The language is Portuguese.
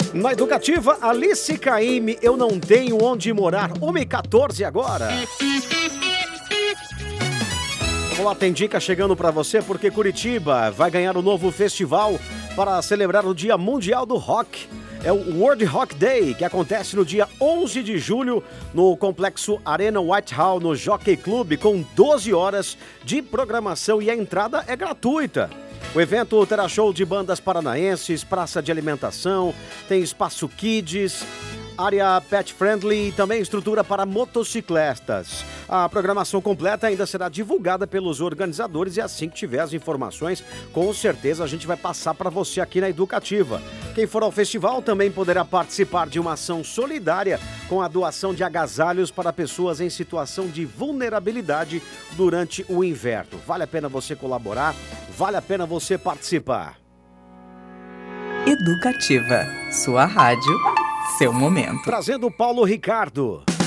Na Educativa, Alice Caymmi, Eu Não Tenho Onde Morar, 1h14 agora. Vamos lá, tem dica chegando para você, porque Curitiba vai ganhar um novo festival para celebrar o Dia Mundial do Rock. É o World Rock Day, que acontece no dia 11 de julho no Complexo Arena Whitehall, no Jockey Club, com 12 horas de programação e a entrada é gratuita. O evento terá show de bandas paranaenses, praça de alimentação, tem espaço kids, área pet friendly e também estrutura para motocicletas. A programação completa ainda será divulgada pelos organizadores e assim que tiver as informações, com certeza a gente vai passar para você aqui na Educativa. Quem for ao festival também poderá participar de uma ação solidária com a doação de agasalhos para pessoas em situação de vulnerabilidade durante o inverno. Vale a pena você colaborar, vale a pena você participar. Educativa, sua rádio, seu momento. Trazendo o Paulo Ricardo.